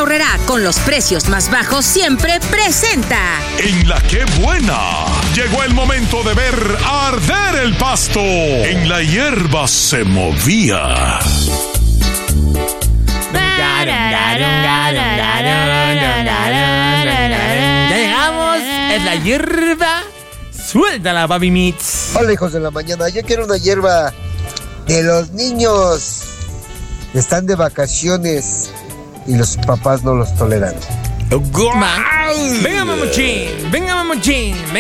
Aurrerá, con los precios más bajos siempre, presenta. En La Qué Buena, llegó el momento de ver arder el pasto. En la hierba se movía. Ya llegamos, es la hierba. Suéltala, Baby Mix. Hola, hijos de la mañana. Yo quiero una hierba de los niños. Están de vacaciones y los papás no los toleran. Venga, mamuchín.